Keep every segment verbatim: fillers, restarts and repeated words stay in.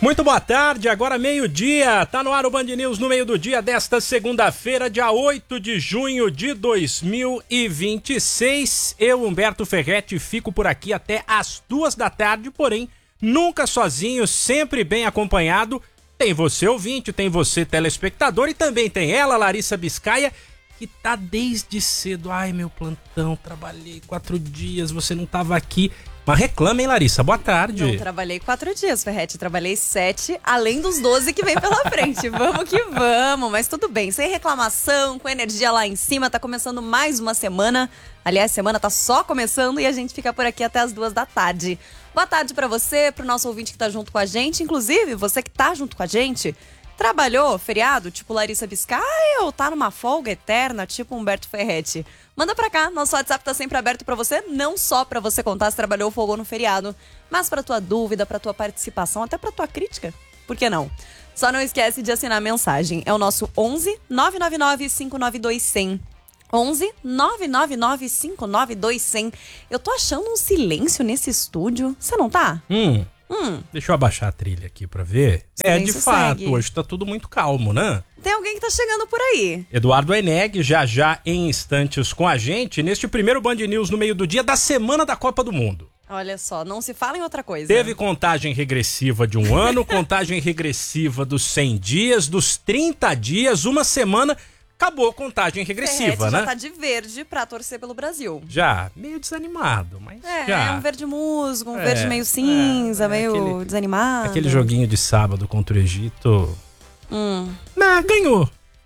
Muito boa tarde, agora meio-dia, tá no ar o Band News no meio do dia desta segunda-feira, dia oito de junho de dois mil e vinte e seis. Eu, Humberto Ferretti, fico por aqui até às duas da tarde, porém, nunca sozinho, sempre bem acompanhado. Tem você ouvinte, tem você telespectador e também tem ela, Larissa Biscaia, que tá desde cedo. Ai, meu plantão, trabalhei quatro dias, você não tava aqui. Mas reclama, hein, Larissa? Boa tarde. Não trabalhei quatro dias, Ferretti. Trabalhei sete, além dos doze que vem pela frente. Vamos que vamos, mas tudo bem. Sem reclamação, com energia lá em cima. Tá começando mais uma semana. Aliás, a semana tá só começando e a gente fica por aqui até as duas da tarde. Boa tarde pra você, pro nosso ouvinte que tá junto com a gente. Inclusive, você que tá junto com a gente, trabalhou feriado, tipo Larissa Biscaia, ou tá numa folga eterna, tipo Humberto Ferretti? Manda pra cá, nosso WhatsApp tá sempre aberto pra você, não só pra você contar se trabalhou ou folgou no feriado, mas pra tua dúvida, pra tua participação, até pra tua crítica. Por que não? Só não esquece de assinar a mensagem. É o nosso onze, nove nove nove, cinco nove dois, zero zero. onze, nove nove nove, cinco nove dois, zero zero. Eu tô achando um silêncio nesse estúdio. Você não tá? Hum. Hum. Deixa eu abaixar a trilha aqui pra ver. É, de fato, hoje tá tudo muito calmo, né? Tem alguém que tá chegando por aí. Eduardo Eneg, já já em instantes com a gente, neste primeiro Band News no meio do dia da semana da Copa do Mundo. Olha só, não se fala em outra coisa. Teve contagem regressiva de um ano, contagem regressiva dos cem dias, dos trinta dias, uma semana... Acabou a contagem regressiva, Ferretti né? já tá de verde pra torcer pelo Brasil. Já, meio desanimado, mas é, já. É, um verde musgo, um é, verde meio cinza, é, é meio aquele, desanimado. Aquele joguinho de sábado contra o Egito... Hum. Não, ganhou.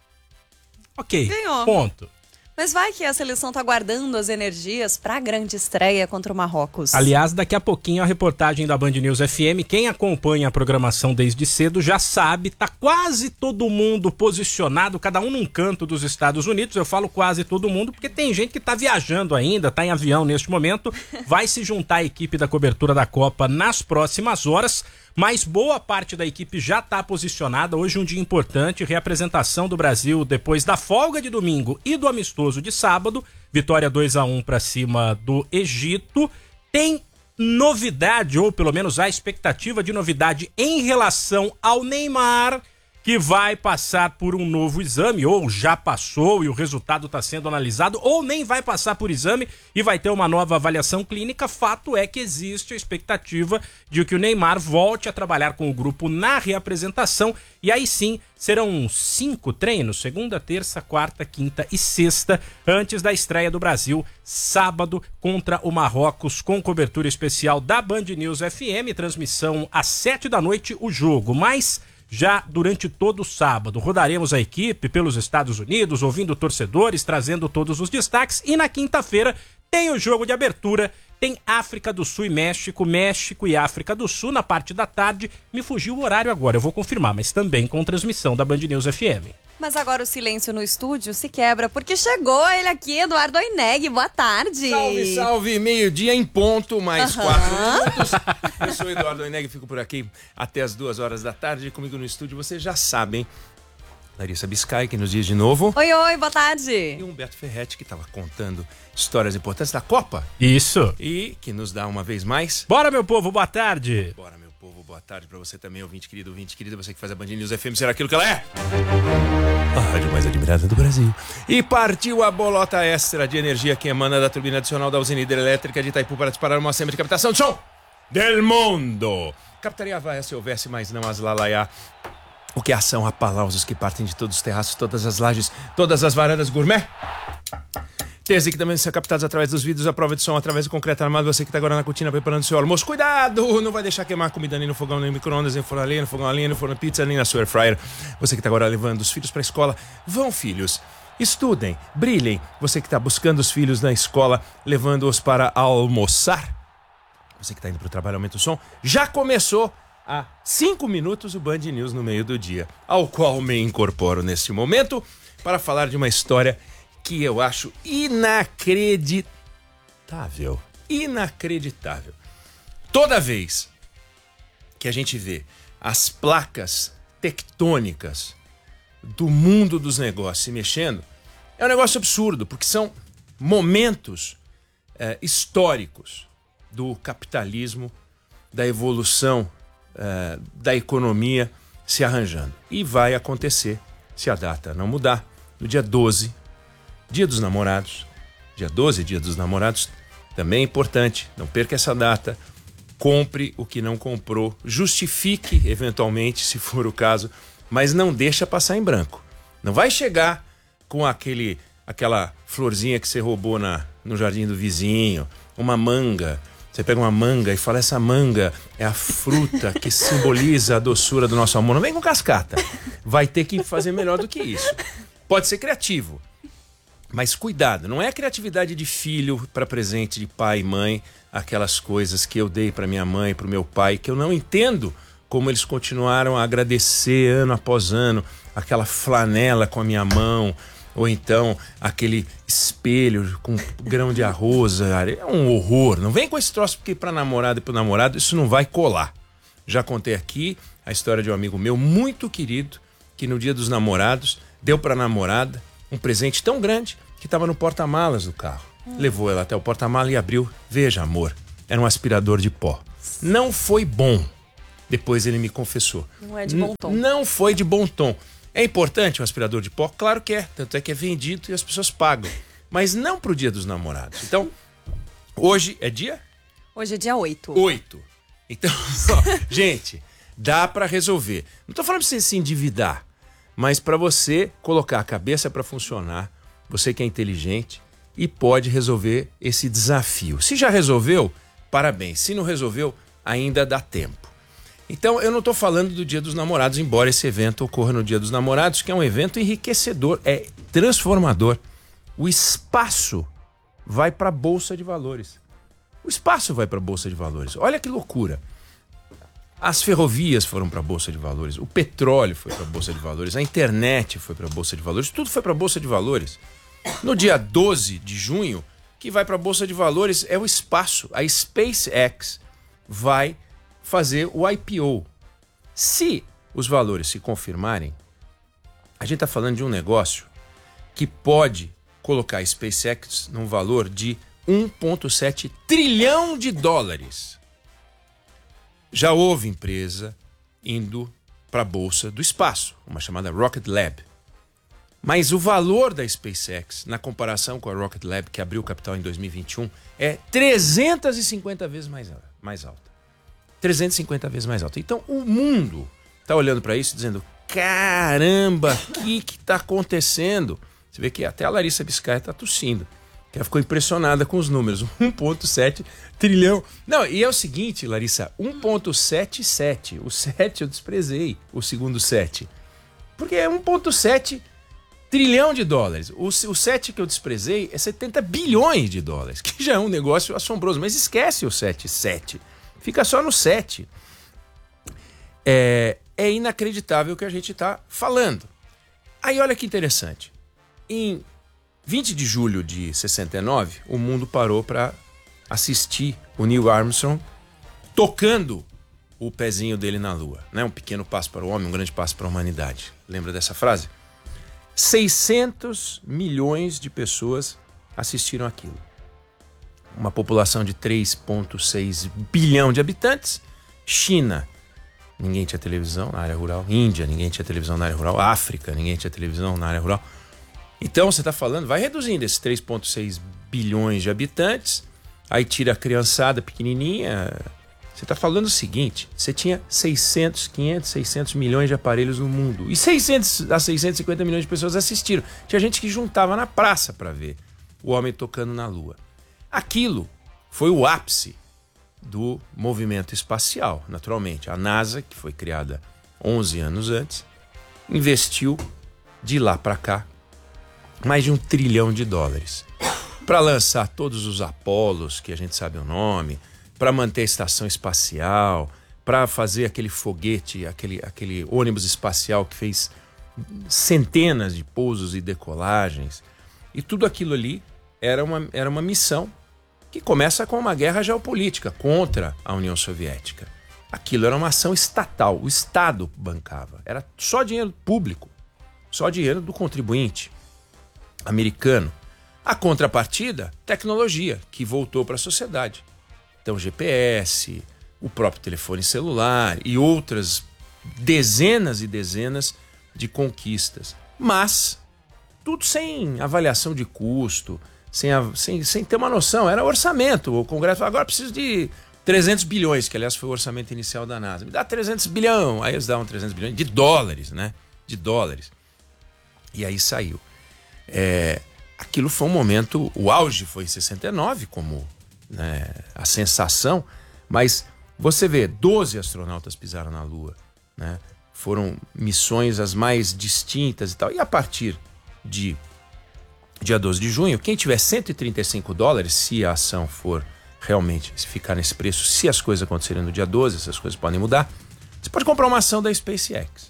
Ok, ganhou. Ponto. Mas vai que a seleção tá guardando as energias pra grande estreia contra o Marrocos. Aliás, daqui a pouquinho a reportagem da Band News F M, quem acompanha a programação desde cedo já sabe, tá quase todo mundo posicionado, cada um num canto dos Estados Unidos. Eu falo quase todo mundo porque tem gente que tá viajando ainda, tá em avião neste momento, vai se juntar à equipe da cobertura da Copa nas próximas horas. Mas boa parte da equipe já está posicionada. Hoje um dia importante, reapresentação do Brasil depois da folga de domingo e do amistoso de sábado. Vitória dois a um para cima do Egito. Tem novidade, ou pelo menos a expectativa de novidade em relação ao Neymar, que vai passar por um novo exame, ou já passou e o resultado está sendo analisado, ou nem vai passar por exame e vai ter uma nova avaliação clínica. Fato é que existe a expectativa de que o Neymar volte a trabalhar com o grupo na reapresentação, e aí sim serão cinco treinos, segunda, terça, quarta, quinta e sexta, antes da estreia do Brasil, sábado, contra o Marrocos, com cobertura especial da Band News F M, transmissão às sete da noite, o jogo, mas... Já durante todo o sábado, rodaremos a equipe pelos Estados Unidos, ouvindo torcedores, trazendo todos os destaques. E na quinta-feira tem o jogo de abertura, tem África do Sul e México, México e África do Sul na parte da tarde. Me fugiu o horário agora, eu vou confirmar, mas também com transmissão da Band News F M. Mas agora o silêncio no estúdio se quebra, porque chegou ele aqui, Eduardo Eneg. Boa tarde. Salve, salve, meio-dia em ponto, mais uhum. quatro minutos. Eu sou Eduardo Eneg, fico por aqui até as duas horas da tarde. Comigo no estúdio, vocês já sabem, Larissa Biscaia, que nos diz de novo. Oi, oi, boa tarde. E Humberto Ferretti, que estava contando histórias importantes da Copa. Isso. E que nos dá uma vez mais. Bora, meu povo, boa tarde. Bora, meu povo, boa tarde pra você também, ouvinte querido, ouvinte querida, você que faz a Band News F M, será aquilo que ela é? A rádio mais admirada do Brasil. E partiu a bolota extra de energia que emana da turbina adicional da usina hidrelétrica de Itaipu para disparar uma assembly de captação de som del mundo. Captaria vai se houvesse, mas não as lalaiá. O que são aplausos que partem de todos os terraços, todas as lajes, todas as varandas gourmet. Tem as equipamentos são captados através dos vidros, a prova de som através do concreto armado. Você que está agora na cortina preparando seu almoço, cuidado! Não vai deixar queimar comida nem no fogão, nem no micro-ondas, nem no forno a lenha, no fogão a lenha, no forno a pizza, nem na sua air fryer. Você que está agora levando os filhos para a escola, vão, filhos! Estudem, brilhem. Você que está buscando os filhos na escola, levando-os para almoçar. Você que está indo para o trabalho, aumenta o som. Já começou há cinco minutos o Band News no meio do dia, ao qual me incorporo neste momento para falar de uma história que eu acho inacreditável. Inacreditável. Toda vez que a gente vê as placas tectônicas do mundo dos negócios se mexendo, é um negócio absurdo, porque são momentos é, históricos do capitalismo, da evolução uh, da economia se arranjando. E vai acontecer, se a data não mudar, no dia doze, Dia dos Namorados. Dia doze, Dia dos Namorados, também é importante, não perca essa data. Compre o que não comprou, justifique eventualmente, se for o caso, mas não deixa passar em branco. Não vai chegar com aquele, aquela florzinha que você roubou na, no jardim do vizinho, uma manga. Você pega uma manga e fala, essa manga é a fruta que simboliza a doçura do nosso amor. Não vem com cascata. Vai ter que fazer melhor do que isso. Pode ser criativo, mas cuidado, não é a criatividade de filho para presente de pai e mãe, aquelas coisas que eu dei para minha mãe, para o meu pai, que eu não entendo como eles continuaram a agradecer ano após ano, aquela flanela com a minha mão, ou então aquele espelho com grão de arroz. É um horror. Não vem com esse troço, porque para namorado e para namorado isso não vai colar. Já contei aqui a história de um amigo meu muito querido, que no Dia dos Namorados deu para a namorada um presente tão grande que estava no porta-malas do carro. Hum. Levou ela até o porta-malas e abriu. Veja, amor, era um aspirador de pó. Não foi bom. Depois ele me confessou. Não é de bom tom. N- não foi de bom tom. É importante um aspirador de pó? Claro que é. Tanto é que é vendido e as pessoas pagam. Mas não pro Dia dos Namorados. Então, hoje é dia? Hoje é dia oito. oito. Então, ó, gente, dá para resolver. Não tô falando pra você se endividar, mas para você colocar a cabeça para funcionar, você que é inteligente e pode resolver esse desafio. Se já resolveu, parabéns. Se não resolveu, ainda dá tempo. Então, eu não estou falando do Dia dos Namorados, embora esse evento ocorra no Dia dos Namorados, que é um evento enriquecedor, é transformador. O espaço vai para a Bolsa de Valores. O espaço vai para a Bolsa de Valores. Olha que loucura. As ferrovias foram para a Bolsa de Valores, o petróleo foi para a Bolsa de Valores, a internet foi para a Bolsa de Valores, tudo foi para a Bolsa de Valores. No dia doze de junho, que vai para a Bolsa de Valores é o espaço. A SpaceX vai fazer o I P O. Se os valores se confirmarem, a gente está falando de um negócio que pode colocar a SpaceX num valor de um vírgula sete trilhão de dólares. Já houve empresa indo para a Bolsa do Espaço, uma chamada Rocket Lab. Mas o valor da SpaceX, na comparação com a Rocket Lab, que abriu capital em dois mil e vinte e um, é trezentas e cinquenta vezes mais, mais alta. trezentas e cinquenta vezes mais alta. Então, o mundo está olhando para isso dizendo, caramba, o que está acontecendo? Você vê que até a Larissa Biscay está tossindo, que ela ficou impressionada com os números. um vírgula sete trilhão. Não, e é o seguinte, Larissa, um vírgula setenta e sete. O sete eu desprezei, o segundo sete. Porque é um vírgula sete trilhão de dólares. O, o sete que eu desprezei é setenta bilhões de dólares, que já é um negócio assombroso. Mas esquece o sete, sete. Fica só no sete. É, é inacreditável o que a gente está falando. Aí olha que interessante. Em vinte de julho de sessenta e nove, o mundo parou para assistir o Neil Armstrong tocando o pezinho dele na Lua. Né? Um pequeno passo para o homem, um grande passo para a humanidade. Lembra dessa frase? seiscentos milhões de pessoas assistiram aquilo. Uma população de três vírgula seis bilhão de habitantes. China, ninguém tinha televisão na área rural. Índia, ninguém tinha televisão na área rural. África, ninguém tinha televisão na área rural. Então, você está falando, vai reduzindo esses três vírgula seis bilhões de habitantes, aí tira a criançada pequenininha. Você está falando o seguinte, você tinha seiscentos, quinhentos, seiscentos milhões de aparelhos no mundo. E seiscentos a seiscentos e cinquenta milhões de pessoas assistiram. Tinha gente que juntava na praça para ver o homem tocando na Lua. Aquilo foi o ápice do movimento espacial, naturalmente. A NASA, que foi criada onze anos antes, investiu de lá para cá mais de um trilhão de dólares para lançar todos os Apolos, que a gente sabe o nome, para manter a estação espacial, para fazer aquele foguete, aquele, aquele ônibus espacial que fez centenas de pousos e decolagens. E tudo aquilo ali era uma, era uma missão que começa com uma guerra geopolítica contra a União Soviética. Aquilo era uma ação estatal, o Estado bancava. Era só dinheiro público, só dinheiro do contribuinte americano. A contrapartida, tecnologia, que voltou para a sociedade. Então, G P S, o próprio telefone celular e outras dezenas e dezenas de conquistas. Mas tudo sem avaliação de custo, sem, sem, sem ter uma noção. Era orçamento. O Congresso falou, agora preciso de trezentos bilhões, que aliás foi o orçamento inicial da NASA. Me dá trezentos bilhões. Aí eles davam trezentos bilhões de dólares, né? De dólares. E aí saiu. É, aquilo foi um momento, o auge foi em sessenta e nove, como, né, a sensação, mas você vê, doze astronautas pisaram na Lua, né? Foram missões as mais distintas e tal. E a partir de dia doze de junho, quem tiver cento e trinta e cinco dólares, se a ação for realmente, se ficar nesse preço, se as coisas acontecerem no dia doze, essas coisas podem mudar, você pode comprar uma ação da SpaceX.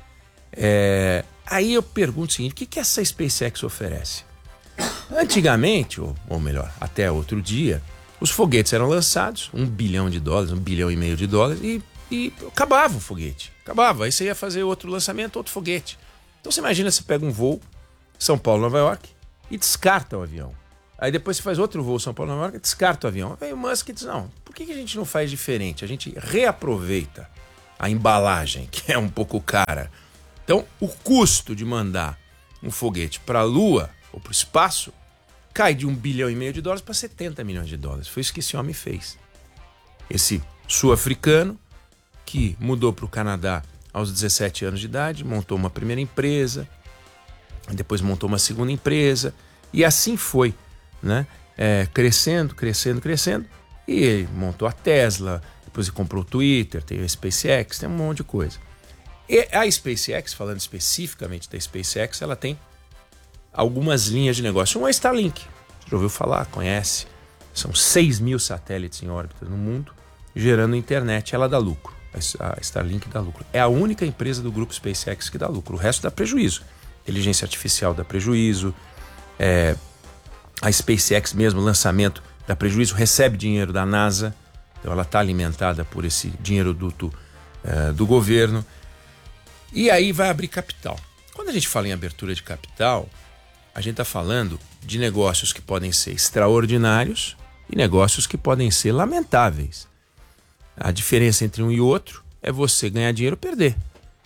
É, aí eu pergunto o seguinte, o que, que essa SpaceX oferece? Antigamente, ou, ou melhor, até outro dia, os foguetes eram lançados, um bilhão de dólares, um bilhão e meio de dólares, e, e acabava o foguete. Acabava, aí você ia fazer outro lançamento, outro foguete. Então você imagina, você pega um voo São Paulo, Nova York, e descarta o avião. Aí depois você faz outro voo São Paulo, Nova York, e descarta o avião. Aí o Musk diz, não, por que a gente não faz diferente? A gente reaproveita a embalagem, que é um pouco cara. Então, o custo de mandar um foguete para a Lua ou para o espaço cai de um bilhão e meio de dólares para setenta milhões de dólares. Foi isso que esse homem fez. Esse sul-africano que mudou para o Canadá aos dezessete anos de idade, montou uma primeira empresa, depois montou uma segunda empresa, e assim foi, né? É, crescendo, crescendo, crescendo, e ele montou a Tesla, depois ele comprou o Twitter, tem a SpaceX, tem um monte de coisa. E a SpaceX, falando especificamente da SpaceX, ela tem algumas linhas de negócio. Uma é a Starlink, você já ouviu falar, conhece? São seis mil satélites em órbita no mundo, gerando internet. Ela dá lucro, a Starlink dá lucro. É a única empresa do grupo SpaceX que dá lucro, o resto dá prejuízo. Inteligência artificial dá prejuízo, é, a SpaceX mesmo, lançamento dá prejuízo, recebe dinheiro da NASA, então ela está alimentada por esse dinheiro duto é, do governo. E aí vai abrir capital. Quando a gente fala em abertura de capital, a gente está falando de negócios que podem ser extraordinários e negócios que podem ser lamentáveis. A diferença entre um e outro é você ganhar dinheiro ou perder.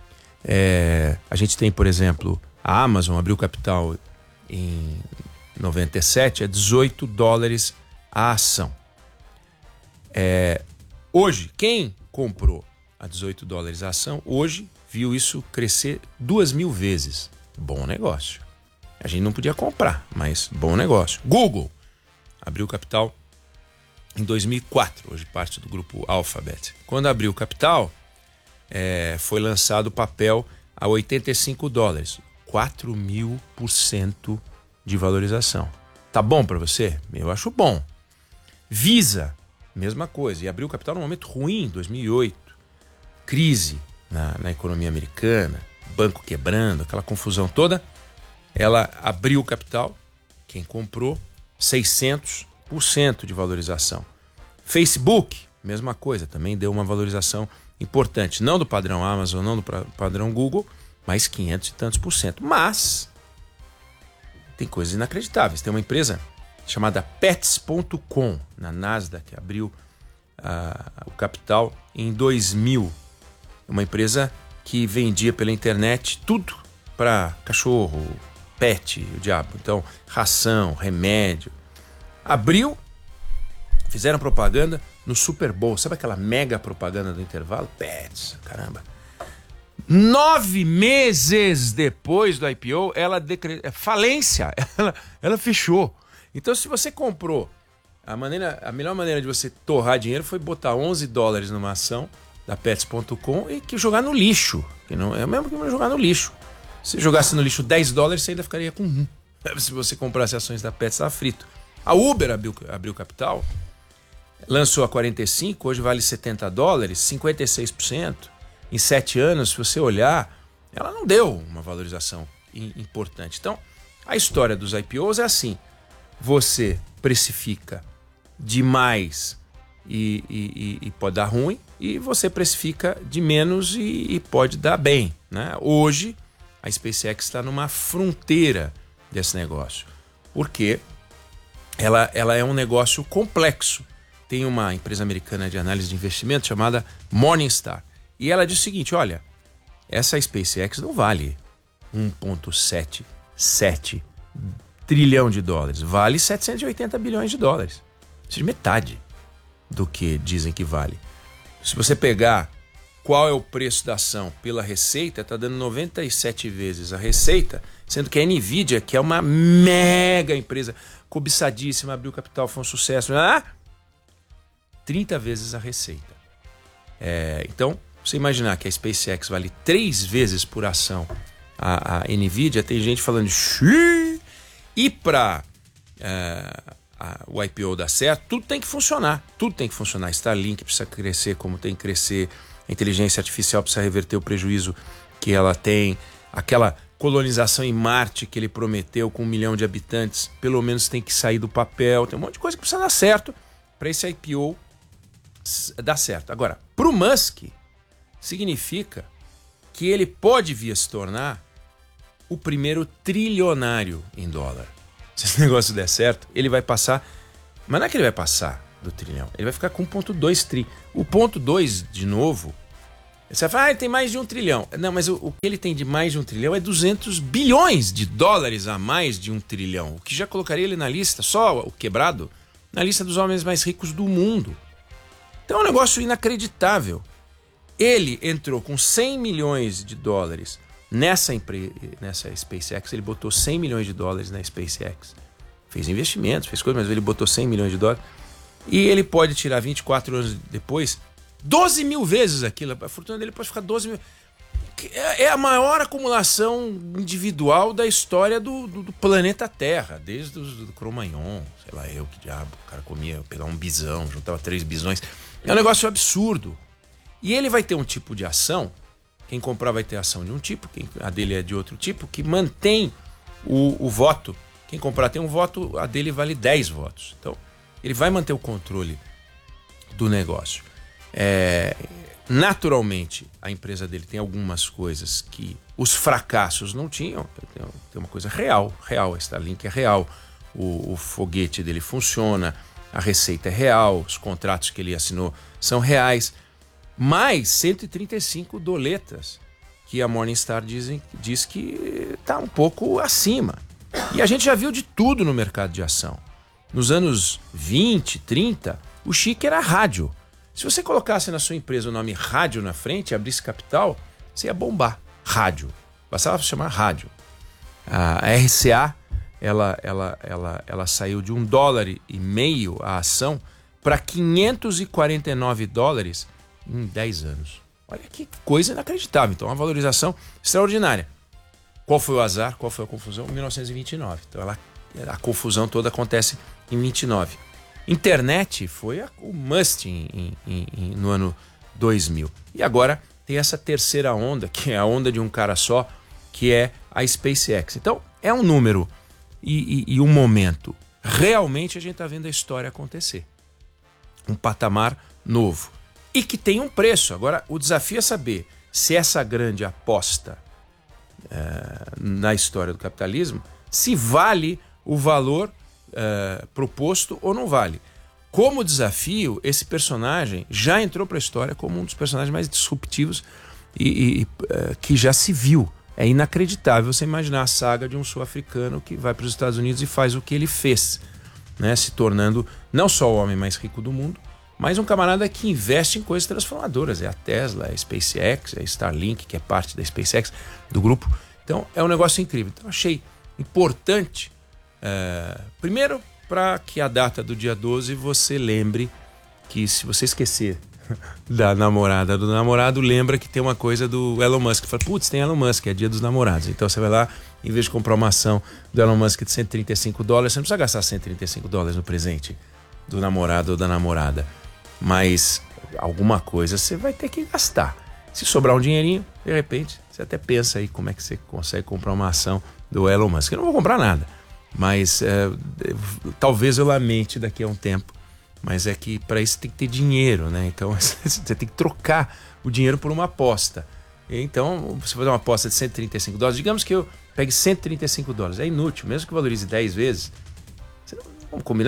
É, a gente tem, por exemplo, a Amazon abriu capital em noventa e sete, é dezoito dólares a ação. É, hoje, quem comprou a dezoito dólares a ação, hoje viu isso crescer duas mil vezes. Bom negócio. A gente não podia comprar, mas bom negócio. Google abriu capital em dois mil e quatro, hoje parte do grupo Alphabet. Quando abriu capital, é, foi lançado o papel a oitenta e cinco dólares. quatro mil por cento de valorização. Tá bom para você? Eu acho bom. Visa, mesma coisa. E abriu capital num momento ruim, dois mil e oito. Crise na, na economia americana, banco quebrando, aquela confusão toda. Ela abriu o capital, quem comprou, seiscentos por cento de valorização. Facebook, mesma coisa, também deu uma valorização importante. Não do padrão Amazon, não do padrão Google, mas quinhentos e tantos por cento. Mas tem coisas inacreditáveis. Tem uma empresa chamada pets ponto com na Nasdaq, que abriu uh, o capital em dois mil. Uma empresa que vendia pela internet tudo para cachorro, pet, o diabo. Então, ração, remédio. Abriu, fizeram propaganda no Super Bowl. Sabe aquela mega propaganda do intervalo? Pets, caramba. Nove meses depois do I P O, ela decre... falência, ela, ela fechou. Então, se você comprou, a, maneira, a melhor maneira de você torrar dinheiro foi botar onze dólares numa ação da pets ponto com e que jogar no lixo. Que não é o mesmo que jogar no lixo. Se jogasse no lixo dez dólares, você ainda ficaria com um. Se você comprasse ações da Pets, estava frito. A Uber abriu, abriu capital, lançou a quarenta e cinco, hoje vale setenta dólares, cinquenta e seis por cento. Em sete anos, se você olhar, ela não deu uma valorização importante. Então, a história dos I P Os é assim: você precifica demais e, e, e pode dar ruim, e você precifica de menos e, e pode dar bem, né? Hoje, a SpaceX está numa fronteira desse negócio, porque ela, ela é um negócio complexo. tem uma empresa americana de análise de investimento chamada Morningstar. E ela diz o seguinte, olha, essa SpaceX não vale um vírgula setenta e sete trilhão de dólares, vale setecentos e oitenta bilhões de dólares. Ou seja, metade do que dizem que vale. Se você pegar qual é o preço da ação pela receita, está dando noventa e sete vezes a receita, sendo que a Nvidia, que é uma mega empresa, cobiçadíssima, abriu capital, foi um sucesso, ah, trinta vezes a receita. É, então, você imaginar que a SpaceX vale três vezes por ação a, a Nvidia, tem gente falando xiii, e para é, o I P O dar certo, tudo tem que funcionar, tudo tem que funcionar. Starlink precisa crescer como tem que crescer, a inteligência artificial precisa reverter o prejuízo que ela tem, aquela colonização em Marte que ele prometeu com um milhão de habitantes, pelo menos tem que sair do papel, tem um monte de coisa que precisa dar certo para esse I P O dar certo. Agora, para o Musk, significa que ele pode vir a se tornar o primeiro trilionário em dólar. Se esse negócio der certo, ele vai passar, mas não é que ele vai passar do trilhão, ele vai ficar com um ponto dois tri. O ponto dois, de novo, você vai falar, ah, ele tem mais de um trilhão. Não, mas o, o que ele tem de mais de um trilhão é duzentos bilhões de dólares a mais de um trilhão, o que já colocaria ele na lista, só o quebrado, na lista dos homens mais ricos do mundo. Então é um negócio inacreditável. Ele entrou com cem milhões de dólares nessa, empre... nessa SpaceX, ele botou cem milhões de dólares na SpaceX. Fez investimentos, fez coisas, mas ele botou cem milhões de dólares. E ele pode tirar vinte e quatro anos depois doze mil vezes aquilo. A fortuna dele pode ficar doze mil. É a maior acumulação individual da história do, do, do planeta Terra, desde o do Cro-Magnon, sei lá eu, que diabo. O cara comia, pegava um bisão, juntava três bisões. É um negócio absurdo. E ele vai ter um tipo de ação, quem comprar vai ter ação de um tipo, quem, a dele é de outro tipo, que mantém o, o voto. Quem comprar tem um voto, a dele vale dez votos. Então, ele vai manter o controle do negócio. É, naturalmente, a empresa dele tem algumas coisas que os fracassos não tinham. Tem, tem uma coisa real, real, a Starlink é real, o, o foguete dele funciona, a receita é real, os contratos que ele assinou são reais, mas cento e trinta e cinco doletas que a Morningstar dizem, diz que está um pouco acima. E a gente já viu de tudo no mercado de ação. Nos anos vinte, trinta, o chique era rádio. Se você colocasse na sua empresa o nome rádio na frente e abrisse capital, você ia bombar. Rádio. Bastava chamar rádio. A R C A, ela, ela, ela, ela saiu de um dólar e meio a ação para quinhentos e quarenta e nove dólares em dez anos. Olha que coisa inacreditável. Então, uma valorização extraordinária. Qual foi o azar? Qual foi a confusão? mil novecentos e vinte e nove. Então, ela, a confusão toda acontece em vinte e nove. Internet foi a, o must em, em, em, no ano dois mil. E agora tem essa terceira onda, que é a onda de um cara só, que é a SpaceX. Então, é um número e, e, e um momento. Realmente a gente está vendo a história acontecer. Um patamar novo. E que tem um preço. Agora, o desafio é saber se essa grande aposta é, na história do capitalismo, se vale o valor é, proposto ou não vale. Como desafio, esse personagem já entrou para a história como um dos personagens mais disruptivos e, e é, que já se viu. É inacreditável você imaginar a saga de um sul-africano que vai para os Estados Unidos e faz o que ele fez, né? Se tornando não só o homem mais rico do mundo, mas um camarada que investe em coisas transformadoras. É a Tesla, é a SpaceX, é a Starlink, que é parte da SpaceX, do grupo. Então, é um negócio incrível. Então, achei importante, é, primeiro, para que a data do dia doze você lembre que, se você esquecer da namorada do namorado, lembra que tem uma coisa do Elon Musk. Fala, putz, tem Elon Musk, é dia dos namorados. Então, você vai lá, em vez de comprar uma ação do Elon Musk de cento e trinta e cinco dólares, você não precisa gastar cento e trinta e cinco dólares no presente do namorado ou da namorada. Mas alguma coisa você vai ter que gastar. Se sobrar um dinheirinho, de repente, você até pensa aí como é que você consegue comprar uma ação do Elon Musk. Eu não vou comprar nada, mas é, talvez eu lamente daqui a um tempo. Mas é que para isso tem que ter dinheiro, né? Então você tem que trocar o dinheiro por uma aposta. Então, você fazer uma aposta de cento e trinta e cinco dólares, digamos que eu pegue cento e trinta e cinco dólares, é inútil, mesmo que valorize dez vezes. Vamos combinar?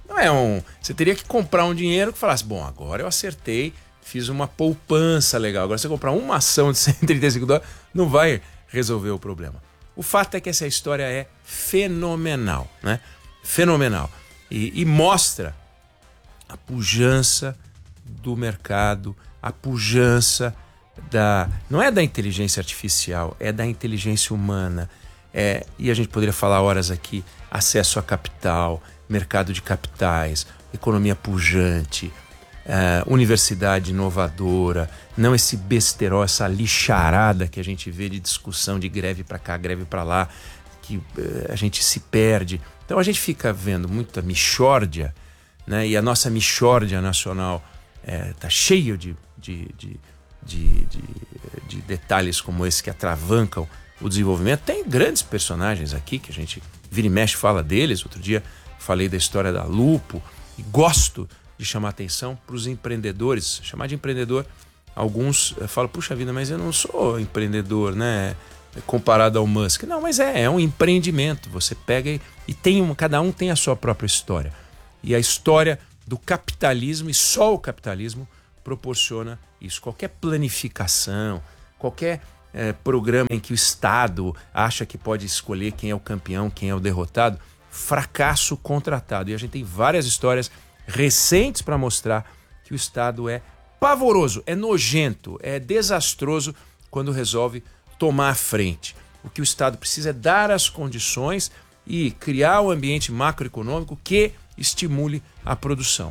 Não é um... Você teria que comprar um dinheiro que falasse, bom, agora eu acertei, fiz uma poupança legal. Agora, você comprar uma ação de cento e trinta e cinco dólares, não vai resolver o problema. O fato é que essa história é fenomenal, né? Fenomenal. E, e mostra a pujança do mercado, a pujança da... Não é da inteligência artificial, é da inteligência humana. É, e a gente poderia falar horas aqui, acesso a capital, mercado de capitais, economia pujante, é, universidade inovadora, não esse besterol, essa lixarada que a gente vê de discussão de greve para cá, greve para lá, que é, a gente se perde. Então a gente fica vendo muita mixórdia, né? E a nossa mixórdia nacional está é, cheio de, de, de, de, de, de detalhes como esse que atravancam o desenvolvimento. Tem grandes personagens aqui que a gente vira e mexe fala deles. Outro dia falei da história da Lupo e gosto de chamar atenção para os empreendedores. Chamar de empreendedor, alguns falam, puxa vida, mas eu não sou empreendedor, né? Comparado ao Musk. Não, mas é, é um empreendimento. Você pega e, e tem um, cada um tem a sua própria história. E a história do capitalismo, e só o capitalismo, proporciona isso. Qualquer planificação, qualquer é, programa em que o Estado acha que pode escolher quem é o campeão, quem é o derrotado, fracasso contratado. E a gente tem várias histórias recentes para mostrar que o Estado é pavoroso, é nojento, é desastroso quando resolve tomar a frente. O que o Estado precisa é dar as condições e criar um ambiente macroeconômico que estimule a produção.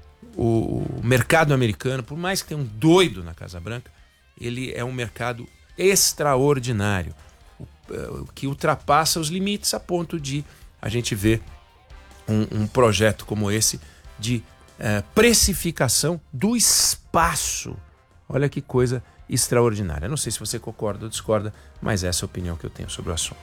O mercado americano, por mais que tenha um doido na Casa Branca, ele é um mercado extraordinário, o que ultrapassa os limites a ponto de a gente ver um, um projeto como esse de eh, precificação do espaço. Olha que coisa extraordinária. Não sei se você concorda ou discorda, mas essa é a opinião que eu tenho sobre o assunto.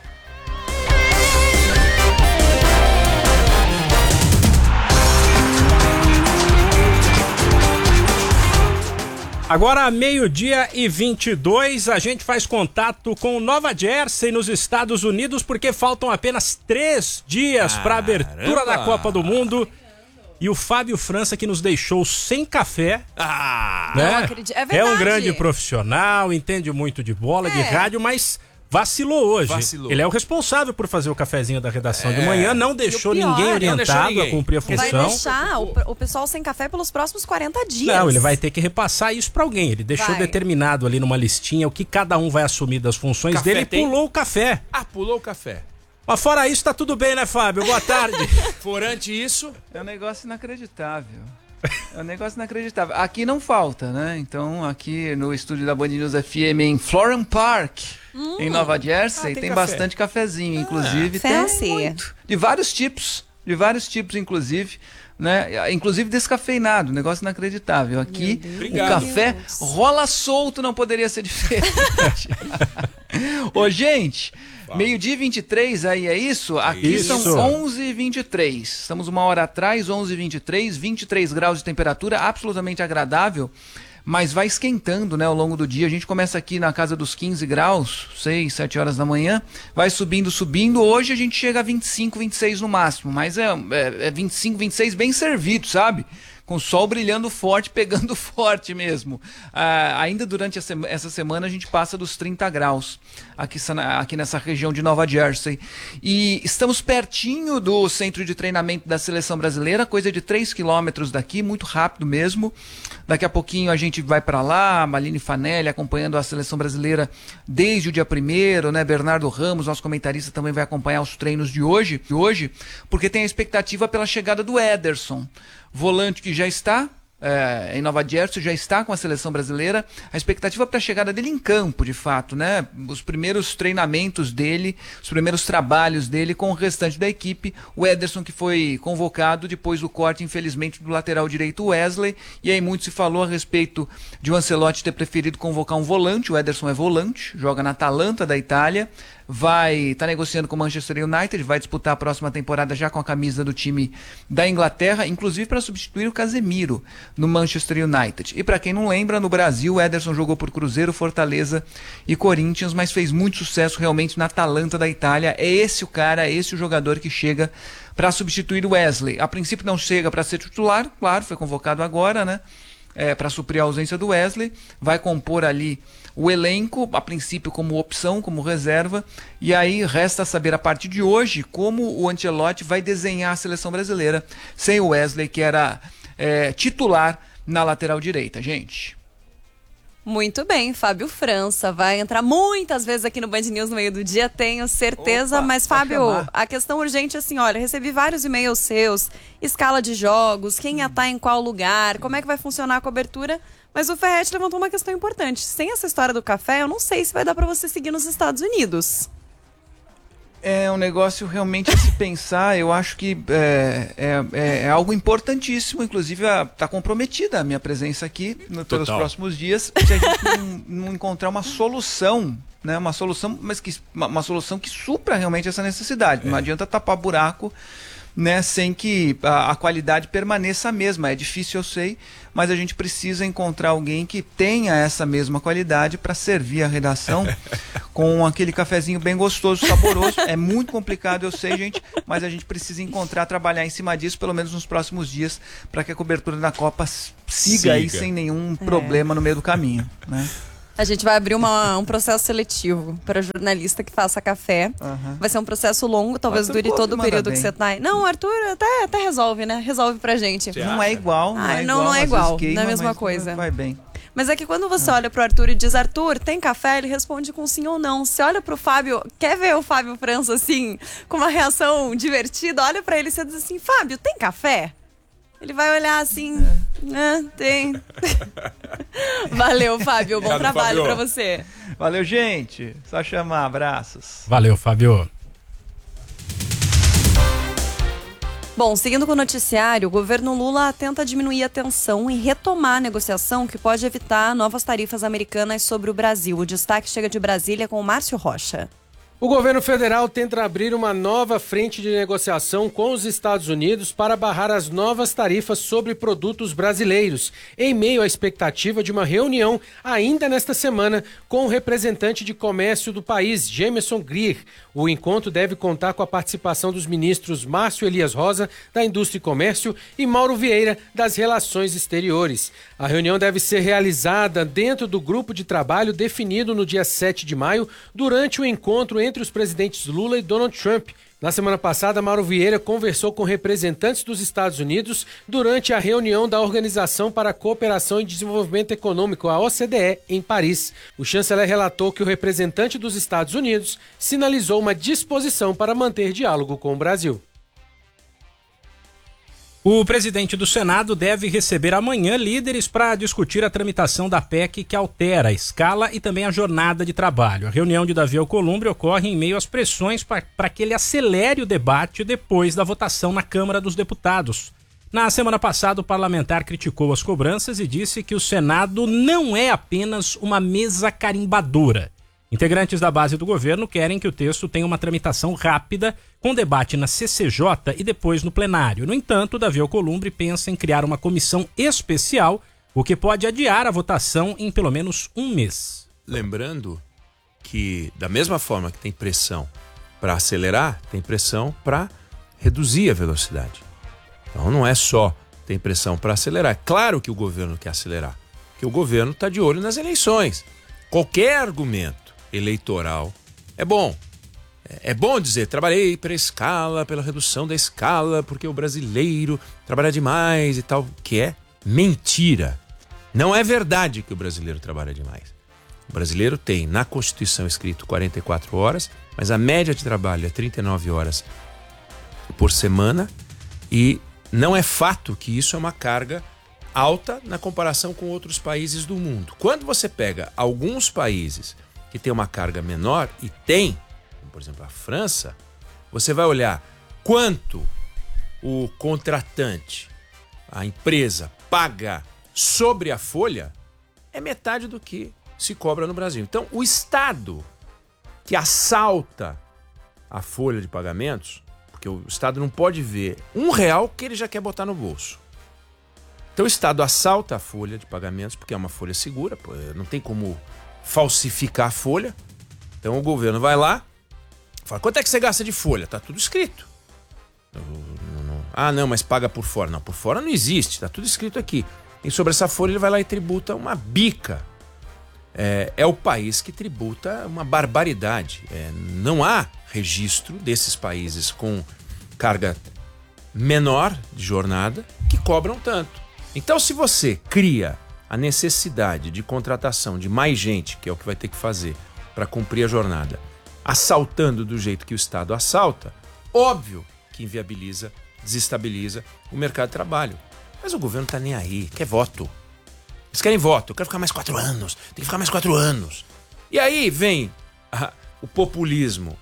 Agora, meio-dia e vinte e dois, a gente faz contato com Nova Jersey, nos Estados Unidos, porque faltam apenas três dias para a abertura da Copa do Mundo. E o Fábio França, que nos deixou sem café. Ah, né? Não acredito. É verdade. É um grande profissional, entende muito de bola, é. de rádio, mas vacilou hoje. Vacilou. Ele é o responsável por fazer o cafezinho da redação é. de manhã, não deixou pior, ninguém orientado ninguém. a cumprir a função. Vai deixar o, o pessoal sem café pelos próximos quarenta dias. Não, ele vai ter que repassar isso para alguém. Ele deixou vai. determinado ali numa listinha o que cada um vai assumir das funções café dele e tem? pulou o café. Ah, pulou o café. Mas fora isso, tá tudo bem, né, Fábio? Boa tarde. Forante isso... É um negócio inacreditável. É um negócio inacreditável. Aqui não falta, né? Então, aqui no estúdio da Band News F M em Florham Park, hum. em Nova Jersey, ah, tem, tem bastante cafezinho, ah, inclusive. Fancy. Tem muito. De vários tipos. De vários tipos, inclusive. Né? Inclusive descafeinado, negócio inacreditável. Aqui o café rola solto, não poderia ser diferente. Ô, gente... Meio-dia e vinte e três, aí é isso? Aqui isso. São onze e vinte e três. Estamos uma hora atrás, onze e vinte e três, vinte e três graus de temperatura, absolutamente agradável, mas vai esquentando, né, ao longo do dia. A gente começa aqui na casa dos quinze graus, seis, sete horas da manhã, vai subindo, subindo. Hoje a gente chega a vinte e cinco, vinte e seis no máximo, mas é, é, é vinte e cinco, vinte e seis bem servido, sabe? Com o sol brilhando forte, pegando forte mesmo. Ah, ainda durante a sema, essa semana a gente passa dos trinta graus aqui, aqui nessa região de Nova Jersey. E estamos pertinho do centro de treinamento da seleção brasileira, coisa de três quilômetros daqui, muito rápido mesmo. Daqui a pouquinho a gente vai para lá, Maline Fanelli acompanhando a seleção brasileira desde o dia primeiro, né? Bernardo Ramos, nosso comentarista, também vai acompanhar os treinos de hoje, de hoje, porque tem a expectativa pela chegada do Ederson. Volante que já está é, em Nova Jersey, já está com a seleção brasileira. A expectativa para a chegada dele em campo, de fato, né? Os primeiros treinamentos dele, os primeiros trabalhos dele com o restante da equipe. O Ederson, que foi convocado depois do corte, infelizmente, do lateral direito Wesley. E aí muito se falou a respeito de o Ancelotti ter preferido convocar um volante. O Ederson é volante, joga na Atalanta da Itália. vai tá negociando com o Manchester United, vai disputar a próxima temporada já com a camisa do time da Inglaterra, inclusive para substituir o Casemiro no Manchester United. E para quem não lembra, no Brasil, o Ederson jogou por Cruzeiro, Fortaleza e Corinthians, mas fez muito sucesso realmente na Atalanta da Itália. É esse o cara, é esse o jogador que chega para substituir o Wesley. A princípio não chega para ser titular, claro, foi convocado agora, né? É, para suprir a ausência do Wesley, vai compor ali o elenco, a princípio como opção, como reserva, e aí resta saber a partir de hoje como o Ancelotti vai desenhar a seleção brasileira sem o Wesley, que era é, titular na lateral direita, gente. Muito bem, Fábio França vai entrar muitas vezes aqui no Band News no meio do dia, tenho certeza. Opa, mas Fábio, a questão urgente é assim, olha, recebi vários e-mails seus, escala de jogos, quem ia estar em qual lugar, como é que vai funcionar a cobertura, mas o Ferretti levantou uma questão importante. Sem essa história do café, eu não sei se vai dar para você seguir nos Estados Unidos. É um negócio realmente a se pensar. Eu acho que é, é, é algo importantíssimo. Inclusive, está comprometida a minha presença aqui no, pelos próximos dias, se a gente não, não encontrar uma solução, né? Uma solução, mas que uma, uma solução que supra realmente essa necessidade. É. Não adianta tapar buraco, né, sem que a, a qualidade permaneça a mesma. É difícil, eu sei, mas a gente precisa encontrar alguém que tenha essa mesma qualidade para servir a redação com aquele cafezinho bem gostoso, saboroso. É muito complicado, eu sei, gente, mas a gente precisa encontrar, trabalhar em cima disso, pelo menos nos próximos dias, para que a cobertura da Copa siga, siga. aí sem nenhum é. problema no meio do caminho, né? A gente vai abrir uma, um processo seletivo para jornalista que faça café. Uhum. Vai ser um processo longo, talvez dure todo o período bem. que você tá aí. Não, o Arthur até, até resolve, né? Resolve pra gente. Não é igual, não ah, é não, igual. Não é igual, queima, não é a mesma coisa. Vai bem. Mas é que quando você é. olha pro Arthur e diz, Arthur, tem café? Ele responde com sim ou não. Você olha pro Fábio, quer ver o Fábio França assim, com uma reação divertida? Olha pra ele e você diz assim, Fábio, tem café? Ele vai olhar assim, é. ah, tem. Valeu, Fábio. Bom Obrigado, trabalho Fábio. pra você. Valeu, gente. Só chamar. Abraços. Valeu, Fábio. Bom, seguindo com o noticiário, o governo Lula tenta diminuir a tensão e retomar a negociação que pode evitar novas tarifas americanas sobre o Brasil. O destaque chega de Brasília com o Márcio Rocha. O governo federal tenta abrir uma nova frente de negociação com os Estados Unidos para barrar as novas tarifas sobre produtos brasileiros, em meio à expectativa de uma reunião ainda nesta semana com o representante de comércio do país, Jameson Greer. O encontro deve contar com a participação dos ministros Márcio Elias Rosa, da Indústria e Comércio, e Mauro Vieira, das Relações Exteriores. A reunião deve ser realizada dentro do grupo de trabalho definido no dia sete de maio, durante o encontro entre entre os presidentes Lula e Donald Trump. Na semana passada, Mauro Vieira conversou com representantes dos Estados Unidos durante a reunião da Organização para a Cooperação e Desenvolvimento Econômico, a O C D E, em Paris. O chanceler relatou que o representante dos Estados Unidos sinalizou uma disposição para manter diálogo com o Brasil. O presidente do Senado deve receber amanhã líderes para discutir a tramitação da P E C que altera a escala e também a jornada de trabalho. A reunião de Davi Alcolumbre ocorre em meio às pressões para que ele acelere o debate depois da votação na Câmara dos Deputados. Na semana passada, o parlamentar criticou as cobranças e disse que o Senado não é apenas uma mesa carimbadora. Integrantes da base do governo querem que o texto tenha uma tramitação rápida, com debate na C C J e depois no plenário. No entanto, Davi Alcolumbre pensa em criar uma comissão especial, o que pode adiar a votação em pelo menos um mês. Lembrando que, da mesma forma que tem pressão para acelerar, tem pressão para reduzir a velocidade. Então não é só tem pressão para acelerar. É claro que o governo quer acelerar, porque o governo está de olho nas eleições. Qualquer argumento eleitoral é bom. É bom dizer, trabalhei pela escala, pela redução da escala, porque o brasileiro trabalha demais e tal, que é mentira. Não é verdade que o brasileiro trabalha demais. O brasileiro tem na Constituição escrito quarenta e quatro horas, mas a média de trabalho é trinta e nove horas por semana e não é fato que isso é uma carga alta na comparação com outros países do mundo. Quando você pega alguns países que tem uma carga menor, e tem, como por exemplo a França, você vai olhar quanto o contratante, a empresa, paga sobre a folha, é metade do que se cobra no Brasil. Então, o Estado que assalta a folha de pagamentos, porque o Estado não pode ver um real que ele já quer botar no bolso. Então o Estado assalta a folha de pagamentos, porque é uma folha segura, pô, não tem como falsificar a folha. Então o governo vai lá, fala, quanto é que você gasta de folha? Tá tudo escrito. Não, não, não. Ah, não, mas paga por fora. Não, por fora não existe, tá tudo escrito aqui. E sobre essa folha ele vai lá e tributa uma bica. É, é o país que tributa uma barbaridade. É, não há registro desses países com carga menor de jornada que cobram tanto. Então, se você cria a necessidade de contratação de mais gente, que é o que vai ter que fazer para cumprir a jornada, assaltando do jeito que o Estado assalta, óbvio que inviabiliza, desestabiliza o mercado de trabalho. Mas o governo tá nem aí, quer voto. Eles querem voto, eu quero ficar mais quatro anos, tem que ficar mais quatro anos. E aí vem a, o populismo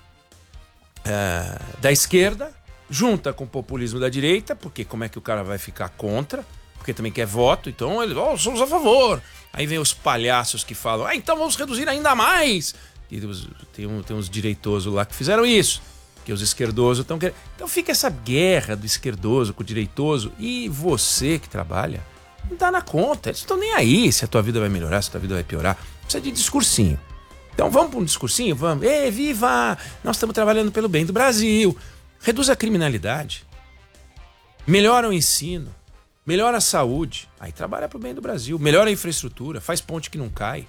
é, da esquerda, junta com o populismo da direita, porque como é que o cara vai ficar contra? Porque também quer voto, então eles, oh, somos a favor. Aí vem os palhaços que falam, ah, então vamos reduzir ainda mais. E tem, um, tem uns direitosos lá que fizeram isso, que os esquerdosos estão querendo. Então fica essa guerra do esquerdoso com o direitoso, e você que trabalha, não dá na conta, eles estão nem aí se a tua vida vai melhorar, se a tua vida vai piorar. Precisa de discursinho. Então vamos para um discursinho? Vamos. Ei, viva! Nós estamos trabalhando pelo bem do Brasil. Reduz a criminalidade. Melhora o ensino. Melhora a saúde. Aí trabalha para o bem do Brasil. Melhora a infraestrutura. Faz ponte que não cai.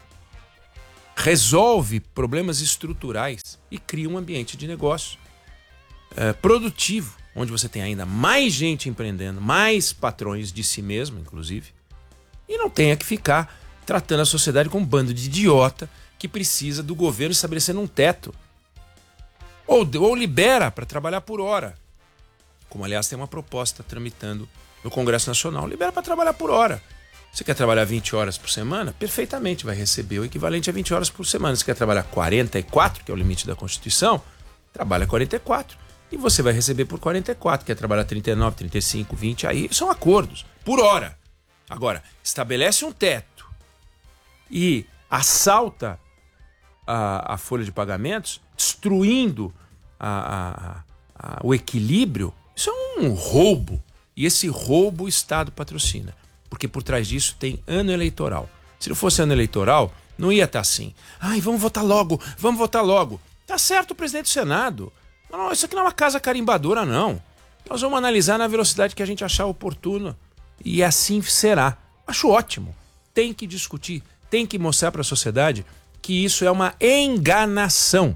Resolve problemas estruturais e cria um ambiente de negócio é, produtivo, onde você tem ainda mais gente empreendendo, mais patrões de si mesmo, inclusive, e não tenha que ficar tratando a sociedade como um bando de idiota que precisa do governo estabelecendo um teto. Ou, ou libera para trabalhar por hora. Como, aliás, tem uma proposta tramitando no Congresso Nacional. Libera para trabalhar por hora. Você quer trabalhar vinte horas por semana? Perfeitamente, vai receber o equivalente a vinte horas por semana. Você quer trabalhar quarenta e quatro, que é o limite da Constituição? Trabalha quarenta e quatro. E você vai receber por quarenta e quatro. Quer trabalhar trinta e nove, trinta e cinco, vinte, aí são acordos. Por hora. Agora, estabelece um teto e assalta a, a folha de pagamentos, destruindo a, a, a, o equilíbrio. Isso é um roubo. E esse roubo o Estado patrocina. Porque por trás disso tem ano eleitoral. Se não fosse ano eleitoral, não ia estar assim. Ai, vamos votar logo, vamos votar logo. Tá certo o presidente do Senado. Não, isso aqui não é uma casa carimbadora, não. Nós vamos analisar na velocidade que a gente achar oportuno. E assim será. Acho ótimo. Tem que discutir, tem que mostrar para a sociedade que isso é uma enganação.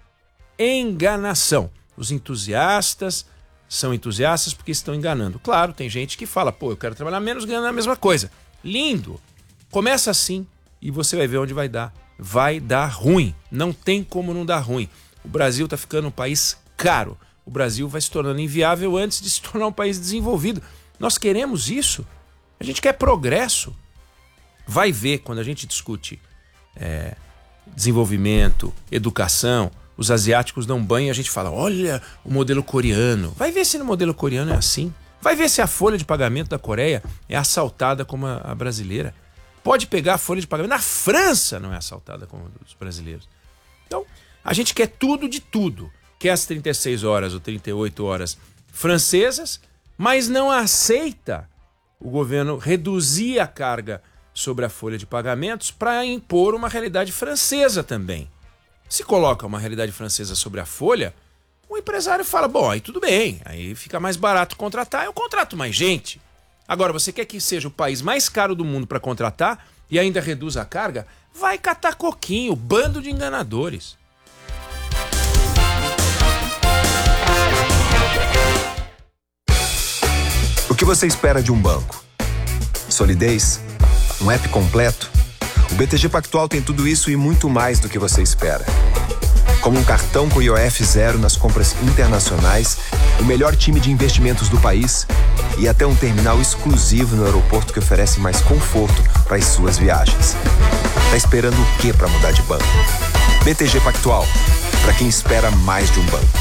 Enganação. Os entusiastas são entusiastas porque estão enganando. Claro, tem gente que fala, pô, eu quero trabalhar menos ganhando a mesma coisa. Lindo. Começa assim e você vai ver onde vai dar. Vai dar ruim. Não tem como não dar ruim. O Brasil está ficando um país caro. O Brasil vai se tornando inviável antes de se tornar um país desenvolvido. Nós queremos isso. A gente quer progresso. Vai ver, quando a gente discute é, desenvolvimento, educação, os asiáticos dão banho e a gente fala, olha o modelo coreano. Vai ver se no modelo coreano é assim. Vai ver se a folha de pagamento da Coreia é assaltada como a, a brasileira. Pode pegar a folha de pagamento. Na França não é assaltada como os brasileiros. Então, a gente quer tudo de tudo. Quer as trinta e seis horas ou trinta e oito horas francesas, mas não aceita o governo reduzir a carga sobre a folha de pagamentos para impor uma realidade francesa também. Se coloca uma realidade francesa sobre a folha, o empresário fala, bom, aí tudo bem, aí fica mais barato contratar, eu contrato mais gente. Agora, você quer que seja o país mais caro do mundo para contratar e ainda reduz a carga? Vai catar coquinho, bando de enganadores. O que você espera de um banco? Solidez? Um app completo? O B T G Pactual tem tudo isso e muito mais do que você espera. Como um cartão com I O F zero nas compras internacionais, o melhor time de investimentos do país e até um terminal exclusivo no aeroporto que oferece mais conforto para as suas viagens. Tá esperando o que para mudar de banco? B T G Pactual, para quem espera mais de um banco.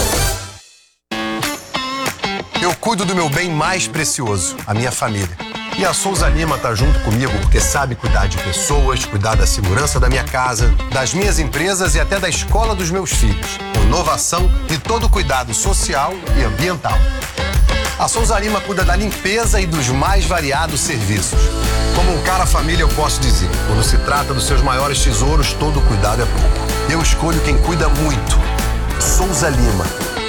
Eu cuido do meu bem mais precioso, a minha família. E a Souza Lima tá junto comigo porque sabe cuidar de pessoas, cuidar da segurança da minha casa, das minhas empresas e até da escola dos meus filhos. Inovação e todo cuidado social e ambiental. A Souza Lima cuida da limpeza e dos mais variados serviços. Como um cara família, eu posso dizer, quando se trata dos seus maiores tesouros, todo cuidado é pouco. Eu escolho quem cuida muito. Souza Lima.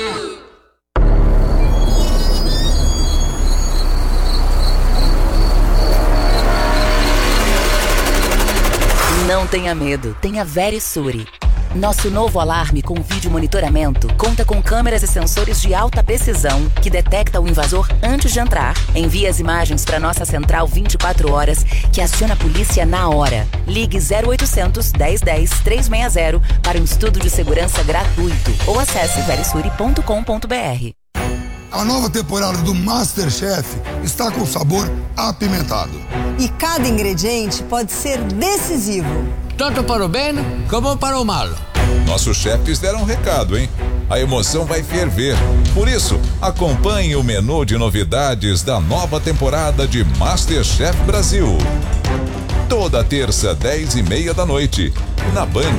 Não tenha medo, tenha Verisure. Nosso novo alarme com vídeo monitoramento conta com câmeras e sensores de alta precisão que detecta o invasor antes de entrar. Envia as imagens para nossa central vinte e quatro horas, que aciona a polícia na hora. Ligue zero oitocentos, dez dez, trezentos e sessenta para um estudo de segurança gratuito ou acesse verisure ponto com ponto br. A nova temporada do MasterChef está com sabor apimentado. E cada ingrediente pode ser decisivo. Tanto para o bem como para o mal. Nossos chefes deram um recado, hein? A emoção vai ferver. Por isso, acompanhe o menu de novidades da nova temporada de MasterChef Brasil. Toda terça, dez e meia da noite, na Band.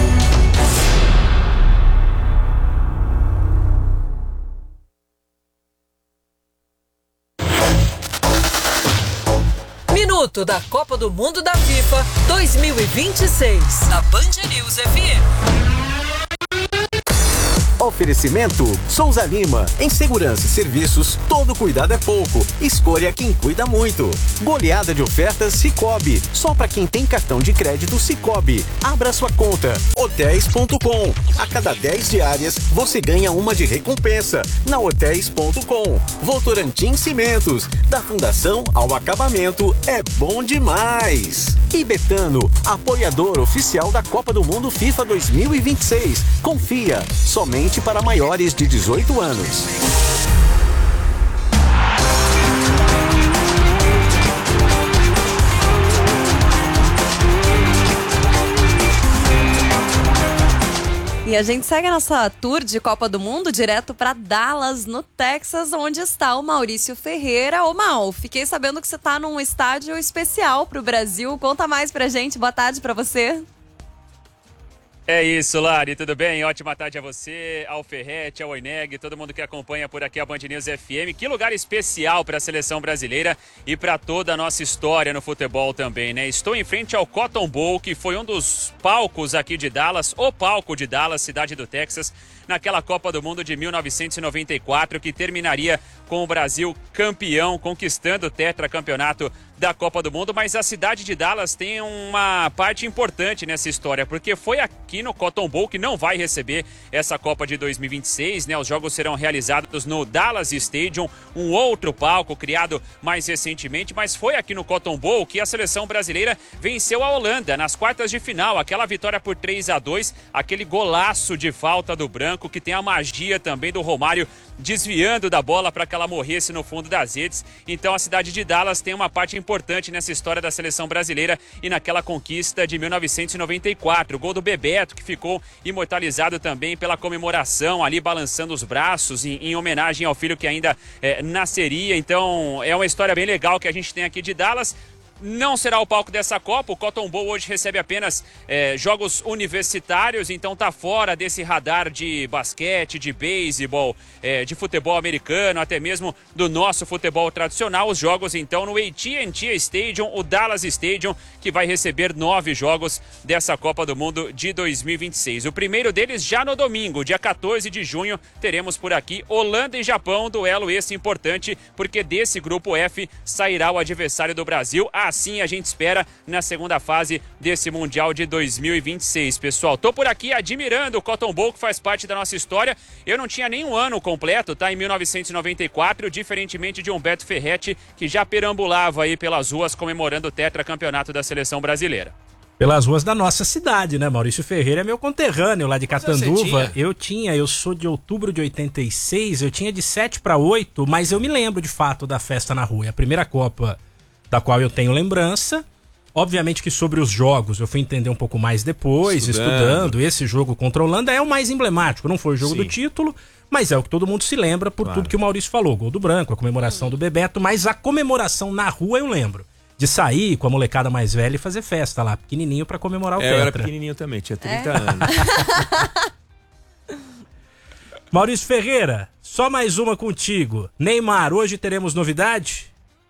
Minuto da Copa do Mundo da FIFA dois mil e vinte e seis, na Band News F M. Oferecimento Souza Lima. Em segurança e serviços, todo cuidado é pouco. Escolha quem cuida muito. Goleada de ofertas Sicoob. Só para quem tem cartão de crédito Sicoob. Abra sua conta. hotéis ponto com. A cada dez diárias, você ganha uma de recompensa. Na hotéis ponto com. Votorantim Cimentos. Da fundação ao acabamento, é bom demais. E Betano, apoiador oficial da Copa do Mundo FIFA dois mil e vinte e seis. Confia, somente para maiores de dezoito anos. E a gente segue a nossa tour de Copa do Mundo direto para Dallas, no Texas, onde está o Maurício Ferreira. Ô Mal, fiquei sabendo que você está num estádio especial para o Brasil. Conta mais pra gente. Boa tarde para você. É isso, Lari, tudo bem? Ótima tarde a você, ao Ferretti, ao Oineg, todo mundo que acompanha por aqui a Band News F M. Que lugar especial para a seleção brasileira e para toda a nossa história no futebol também, né? Estou em frente ao Cotton Bowl, que foi um dos palcos aqui de Dallas, o palco de Dallas, cidade do Texas, naquela Copa do Mundo de mil novecentos e noventa e quatro, que terminaria com o Brasil campeão, conquistando o tetracampeonato da Copa do Mundo. Mas a cidade de Dallas tem uma parte importante nessa história, porque foi aqui no Cotton Bowl, que não vai receber essa Copa de dois mil e vinte e seis, né? Os jogos serão realizados no Dallas Stadium, um outro palco criado mais recentemente, mas foi aqui no Cotton Bowl que a seleção brasileira venceu a Holanda nas quartas de final, aquela vitória por três a dois, aquele golaço de falta do branco, que tem a magia também do Romário desviando da bola para que ela morresse no fundo das redes. Então a cidade de Dallas tem uma parte importante nessa história da seleção brasileira e naquela conquista de mil novecentos e noventa e quatro. O gol do Bebeto, que ficou imortalizado também pela comemoração, ali balançando os braços em, em homenagem ao filho que ainda é, nasceria. Então é uma história bem legal que a gente tem aqui de Dallas. Não será o palco dessa Copa. O Cotton Bowl hoje recebe apenas é, jogos universitários, então tá fora desse radar de basquete, de beisebol, é, de futebol americano, até mesmo do nosso futebol tradicional. Os jogos então no A T and T Stadium, o Dallas Stadium, que vai receber nove jogos dessa Copa do Mundo de dois mil e vinte e seis. O primeiro deles já no domingo, dia quatorze de junho, teremos por aqui Holanda e Japão, duelo esse importante, porque desse grupo F sairá o adversário do Brasil. Assim a gente espera na segunda fase desse Mundial de dois mil e vinte e seis, pessoal. Tô por aqui admirando o Cotton Bowl, que faz parte da nossa história. Eu não tinha nem um ano completo, tá? Em mil novecentos e noventa e quatro, diferentemente de Humberto Ferretti, que já perambulava aí pelas ruas comemorando o tetracampeonato da seleção brasileira. Pelas ruas da nossa cidade, né? Maurício Ferreira é meu conterrâneo lá de Catanduva. Eu tinha, eu sou de outubro de oitenta e seis, eu tinha de sete para oito, mas eu me lembro de fato da festa na rua. É a primeira Copa da qual eu tenho lembrança. Obviamente que sobre os jogos eu fui entender um pouco mais depois, estudando. estudando. Esse jogo contra a Holanda é o mais emblemático. Não foi o jogo Sim. do título, mas é o que todo mundo se lembra por claro. tudo que o Maurício falou. Gol do Branco, a comemoração do Bebeto, mas a comemoração na rua eu lembro. De sair com a molecada mais velha e fazer festa lá, pequenininho, pra comemorar o é, Tetra. Eu era pequenininho também, tinha trinta é? anos. Maurício Ferreira, só mais uma contigo. Neymar, hoje teremos novidade?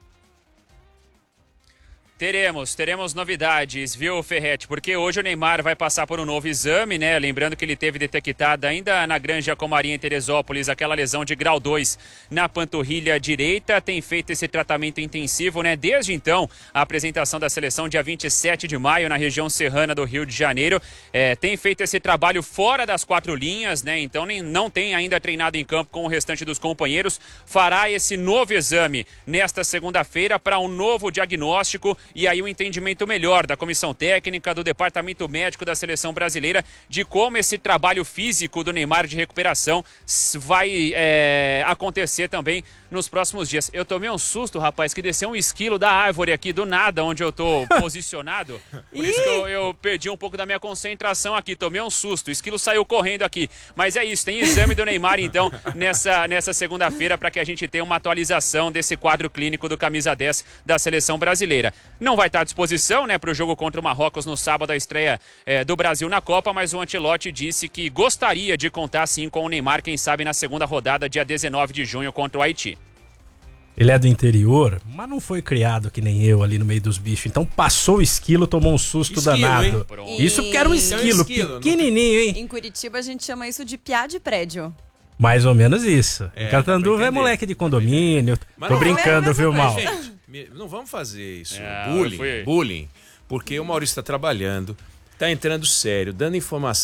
Teremos, teremos novidades, viu, Ferretti? Porque hoje o Neymar vai passar por um novo exame, né? Lembrando que ele teve detectada ainda na Granja Comarinha em Teresópolis aquela lesão de grau dois na panturrilha direita. Tem feito esse tratamento intensivo, né? Desde então, a apresentação da seleção dia vinte e sete de maio na região serrana do Rio de Janeiro. É, tem feito esse trabalho fora das quatro linhas, né? Então nem, não tem ainda treinado em campo com o restante dos companheiros. Fará esse novo exame nesta segunda-feira para um novo diagnóstico e aí um entendimento melhor da comissão técnica, do departamento médico da seleção brasileira, de como esse trabalho físico do Neymar de recuperação vai é, acontecer também nos próximos dias. Eu tomei um susto, rapaz, que desceu um esquilo da árvore aqui do nada, onde eu tô posicionado. Por isso que eu, eu perdi um pouco da minha concentração aqui, tomei um susto. O esquilo saiu correndo aqui. Mas é isso, tem exame do Neymar, então, nessa, nessa segunda-feira, para que a gente tenha uma atualização desse quadro clínico do camisa dez da seleção brasileira. Não vai estar à disposição, né, para o jogo contra o Marrocos no sábado, a estreia é, do Brasil na Copa, mas o Ancelotti disse que gostaria de contar sim com o Neymar, quem sabe na segunda rodada, dia dezenove de junho, contra o Haiti. Ele é do interior, mas não foi criado que nem eu ali no meio dos bichos. Então passou o esquilo, tomou um susto esquilo, danado. E... Isso porque era um esquilo, é um esquilo pequenininho, hein? Em Curitiba a gente chama isso de piá de prédio. Mais ou menos isso. É, em Catanduva é moleque de condomínio. Mas Tô brincando, é, viu, Mal? Gente, não vamos fazer isso. É, bullying, bullying. Porque o Maurício está trabalhando, está entrando sério, dando informação.